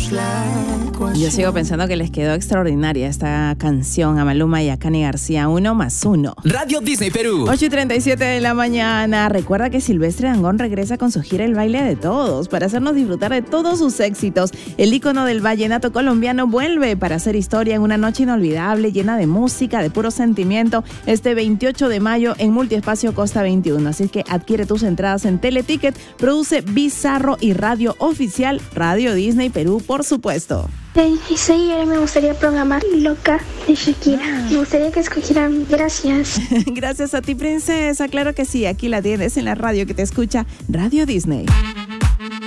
Yo sigo pensando que les quedó extraordinaria esta canción a Maluma y a Cani García, 1+1. Radio Disney Perú. 8:37 de la mañana. Recuerda que Silvestre Dangond regresa con su gira El Baile de Todos para hacernos disfrutar de todos sus éxitos. El ícono del vallenato colombiano vuelve para hacer historia en una noche inolvidable, llena de música, de puro sentimiento, este 28 de mayo en Multiespacio Costa 21. Así que adquiere tus entradas en Teleticket. Produce Bizarro y Radio Oficial, Radio Disney Perú, por supuesto. Sí, me gustaría programar Loca de Shakira. Me gustaría que escogieran. Gracias. Gracias a ti, princesa. Claro que sí, aquí la tienes en la radio que te escucha, Radio Disney.